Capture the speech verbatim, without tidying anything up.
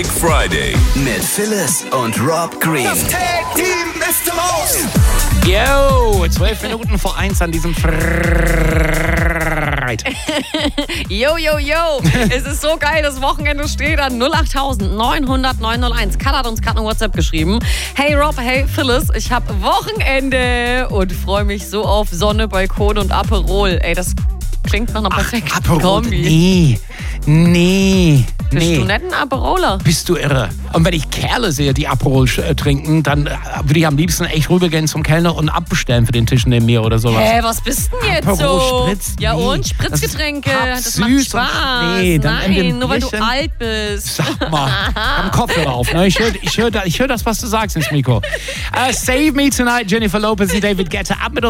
Friday mit Phyllis und Rob Green. Das Tag-Team ist los. Yo, zwölf Minuten vor eins an diesem Freitag. Yo, yo, yo. Es ist so geil, das Wochenende steht an null acht neun null null neun null eins. Kat hat uns gerade eine WhatsApp geschrieben. Hey Rob, hey Phyllis, ich habe Wochenende und freue mich so auf Sonne, Balkon und Aperol. Ey, das klingt nach einer perfekten Aperol, Kombi. nee, nee, Bist nee. du nicht ein Aperoler? Bist du irre? Und wenn ich Kerle sehe, die Aperol äh, trinken, dann äh, würde ich am liebsten echt rübergehen zum Kellner und abbestellen für den Tisch neben mir oder sowas. Hä, was bist denn jetzt Aperol so? Spritz, Ja nee. und? Spritzgetränke, Das das, ist macht süß Spaß. und- nee, dann in dem Nein, nur weil du Bierchen- alt bist. Sag mal, am Kopfhörer auf. Ne? Ich höre ich hör, ich hör das, was du sagst ins Mikro. Uh, Save Me Tonight, Jennifer Lopez und David Guetta. Ab mit